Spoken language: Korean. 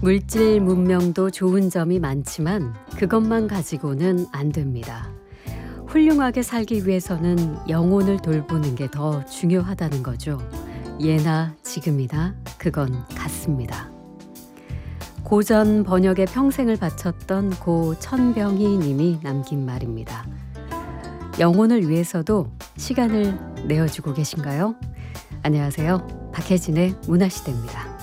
물질 문명도 좋은 점이 많지만 그것만 가지고는 안 됩니다. 훌륭하게 살기 위해서는 영혼을 돌보는 게 더 중요하다는 거죠. 예나 지금이나 그건 같습니다. 고전 번역에 평생을 바쳤던 고 천병희 님이 남긴 말입니다. 영혼을 위해서도 시간을 내어주고 계신가요? 안녕하세요. 박혜진의 문화시대입니다.